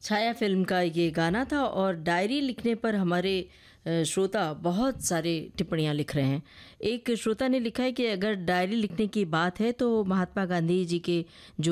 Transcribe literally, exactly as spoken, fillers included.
छाया film का ये गाना था और डायरी लिखने पर हमारे अ, श्रोता बहुत सारे टिप्पणियाँ लिख रहे हैं। एक श्रोता ने लिखा है कि अगर डायरी लिखने की बात है तो महात्मा गांधी जी के जो